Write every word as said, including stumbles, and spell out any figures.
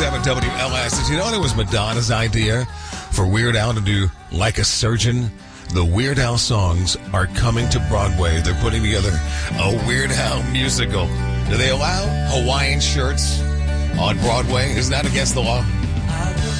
seven W L S. Did you know it was Madonna's idea for Weird Al to do Like a Surgeon? The Weird Al songs are coming to Broadway. They're putting together a Weird Al musical. Do they allow Hawaiian shirts on Broadway? Isn't that against the law?